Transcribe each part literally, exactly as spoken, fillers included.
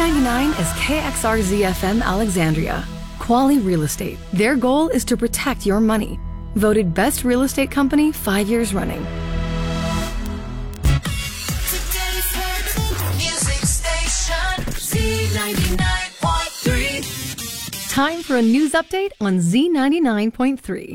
ninety-nine is K X R Z F M Alexandria. Quali Real Estate. Their goal is to protect your money. Voted best real estate company five years running. Today's hit music station, Z ninety-nine point three. Time for a news update on Z ninety-nine point three.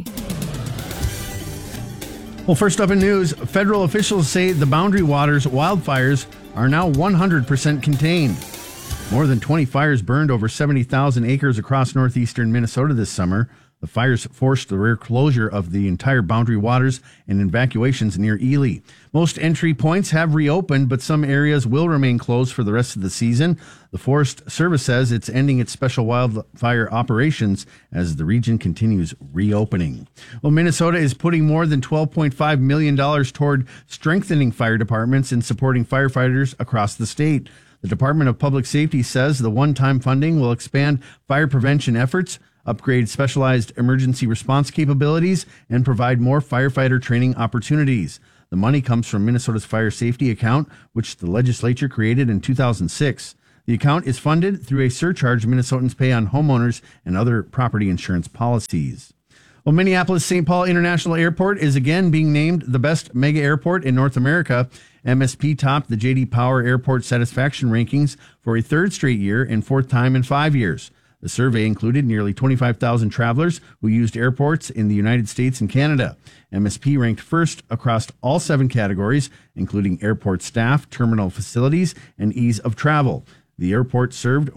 Well, first up in news, federal officials say the Boundary Waters wildfires are now one hundred percent contained. More than twenty fires burned over seventy thousand acres across northeastern Minnesota this summer. The fires forced the rear closure of the entire Boundary Waters and evacuations near Ely. Most entry points have reopened, but some areas will remain closed for the rest of the season. The Forest Service says it's ending its special wildfire operations as the region continues reopening. Well, Minnesota is putting more than twelve point five million dollars toward strengthening fire departments and supporting firefighters across the state. The Department of Public Safety says the one-time funding will expand fire prevention efforts, upgrade specialized emergency response capabilities, and provide more firefighter training opportunities. The money comes from Minnesota's fire safety account, which the legislature created in two thousand six. The account is funded through a surcharge Minnesotans pay on homeowners and other property insurance policies. Well, Minneapolis-Saint Paul International Airport is again being named the best mega airport in North America. M S P topped the J D Power Airport Satisfaction Rankings for a third straight year and fourth time in five years. The survey included nearly twenty-five thousand travelers who used airports in the United States and Canada. M S P ranked first across all seven categories, including airport staff, terminal facilities, and ease of travel. The airport served